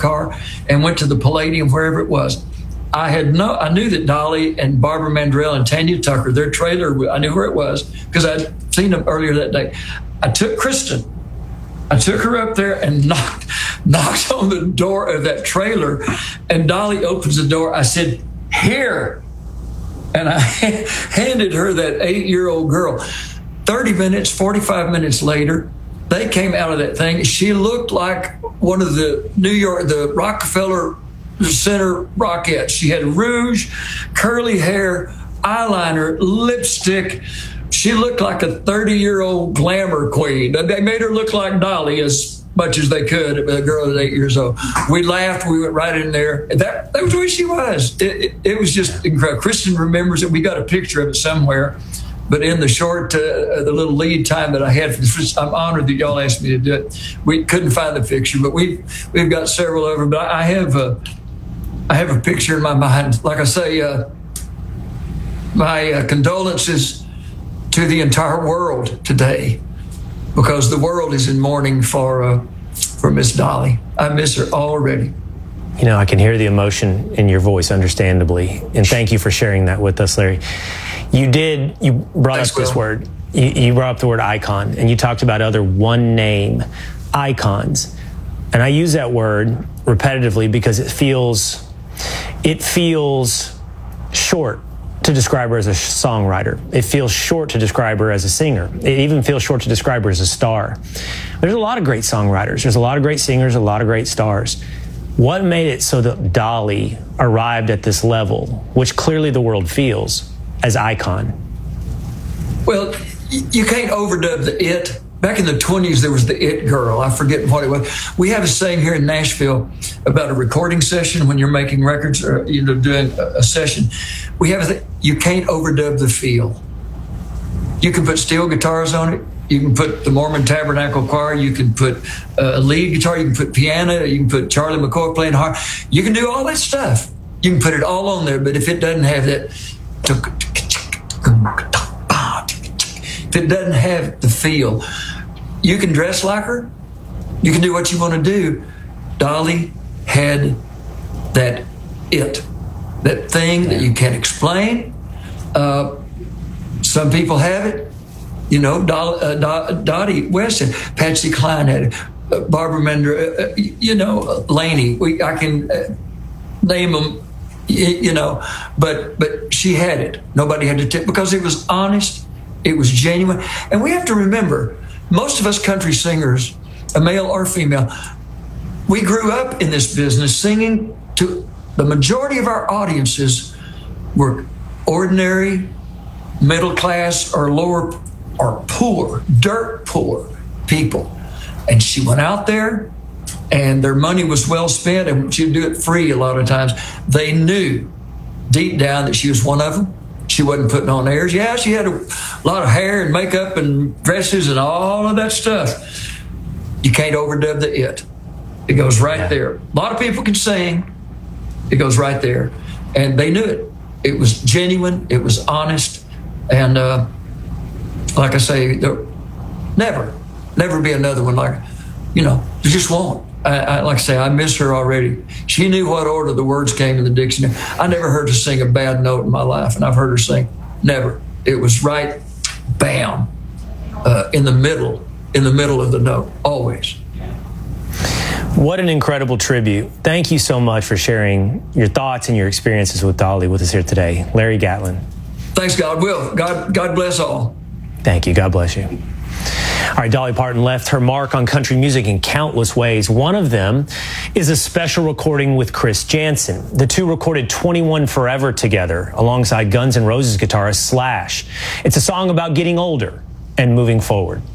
car and went to the Palladium, wherever it was. I knew that Dolly and Barbara Mandrell and Tanya Tucker, their trailer, I knew where it was because I'd seen them earlier that day. I took Kristen. I took her up there and knocked on the door of that trailer, and Dolly opens the door. I said, "Here." And I handed her that 8-year-old girl. 30 minutes, 45 minutes later, they came out of that thing. She looked like one of the the Rockefeller Center Rockettes. She had rouge, curly hair, eyeliner, lipstick. She looked like a 30-year-old glamour queen. They made her look like Dolly as much as they could, a girl at 8 years old. We laughed. We went right in there. That was where she was. It was just incredible. Kristen remembers it. We got a picture of it somewhere. But in the short, the little lead time that I had for this, I'm honored that y'all asked me to do it. We couldn't find the picture, but we've got several of them. But I have a picture in my mind. Like I say, my condolences to the entire world today, because the world is in mourning for Miss Dolly. I miss her already. You know, I can hear the emotion in your voice, understandably. And thank you for sharing that with us, Larry. You brought up this word. You brought up the word icon, and you talked about other one-name icons. And I use that word repetitively because it feels short to describe her as a songwriter. It feels short to describe her as a singer. It even feels short to describe her as a star. There's a lot of great songwriters. There's a lot of great singers, a lot of great stars. What made it so that Dolly arrived at this level, which clearly the world feels, as icon? Well, you can't overdub the it. Back in the 20s, there was the it girl. I forget what it was. We have a saying here in Nashville about a recording session when you're making records or doing a session. We have a thing, you can't overdub the feel. You can put steel guitars on it. You can put the Mormon Tabernacle Choir. You can put a lead guitar. You can put piano. You can put Charlie McCoy playing harp. You can do all that stuff. You can put it all on there. But if it doesn't have that, if it doesn't have the feel, you can dress like her. You can do what you want to do. Dolly had that thing that you can't explain. Some people have it. Dottie West had, Patsy Cline had it, Barbara Mendra, Laney. I can name them, but she had it. Nobody had to take, because it was honest, it was genuine. And we have to remember, most of us country singers, a male or female, we grew up in this business singing to the majority of our audiences were ordinary, middle class, or lower, or poor, dirt poor people. And she went out there and their money was well spent, and she'd do it free a lot of times. They knew deep down that she was one of them. She wasn't putting on airs. Yeah, she had a lot of hair and makeup and dresses and all of that stuff. You can't overdub the it. It goes right there. A lot of people can sing. It goes right there. And they knew it. It was genuine. It was honest. And like I say, never be another one like, there just won't. Like I say, I miss her already. She knew what order the words came in the dictionary. I never heard her sing a bad note in my life, and I've heard her sing. Never. It was right, bam, in the middle of the note, always. What an incredible tribute. Thank you so much for sharing your thoughts and your experiences with Dolly with us here today. Larry Gatlin. Thanks, God will. God bless all. Thank you. God bless you. All right, Dolly Parton left her mark on country music in countless ways. One of them is a special recording with Chris Janson. The two recorded 21 Forever together alongside Guns N' Roses guitarist Slash. It's a song about getting older and moving forward.